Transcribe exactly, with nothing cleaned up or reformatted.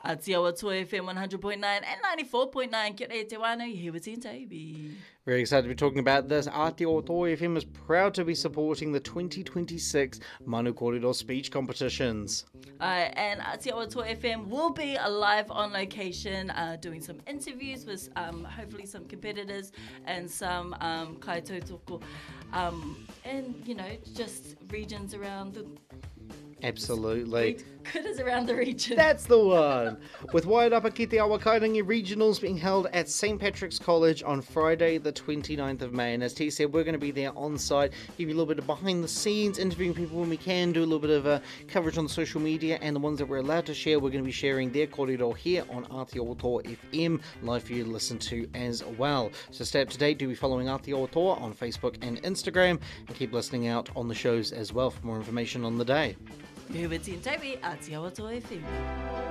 Atiawa Toa F M one hundred point nine and ninety-four point nine. Kia ora te wānau, here with Ian Toby. Very excited to be talking about this. Aotearoa F M is proud to be supporting the twenty twenty-six Manu Kōrero speech competitions. Uh, and Aotearoa F M will be live on location, uh, doing some interviews with um, hopefully some competitors and some um, kaitautoko, um, and you know, just regions around the. Absolutely. Critters around the region. That's the one. With Wairapa ki te Awa Kairangi Regionals being held at Saint Patrick's College on Friday the twenty-ninth of May. And as T said, we're going to be there on site, give you a little bit of behind the scenes, interviewing people when we can, do a little bit of uh, coverage on the social media, and the ones that we're allowed to share, we're going to be sharing their kōrero here on Aotearoa F M, live for you to listen to as well. So stay up to date, do be following Aotearoa on Facebook and Instagram, and keep listening out on the shows as well for more information on the day. Here with Ian Toby, Aotearoa F M.